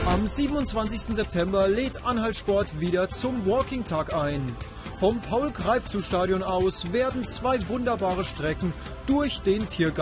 Am 27. September lädt Anhaltsport wieder zum Walking-Tag ein. Vom Paul-Greifzu-Stadion aus werden 2 wunderbare Strecken durch den Tiergarten